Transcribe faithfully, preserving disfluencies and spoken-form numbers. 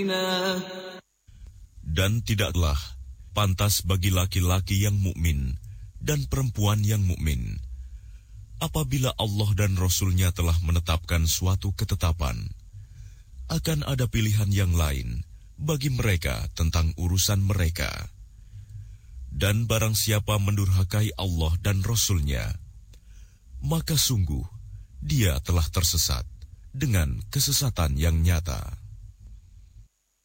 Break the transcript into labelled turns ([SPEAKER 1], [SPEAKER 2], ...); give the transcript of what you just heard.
[SPEAKER 1] Dan tidaklah pantas bagi laki-laki yang mukmin dan perempuan yang mukmin apabila Allah dan Rasul-Nya telah menetapkan suatu ketetapan, akan ada pilihan yang lain bagi mereka tentang urusan mereka. Dan barang siapa mendurhakai Allah dan Rasul-Nya, maka sungguh dia telah tersesat dengan kesesatan yang nyata.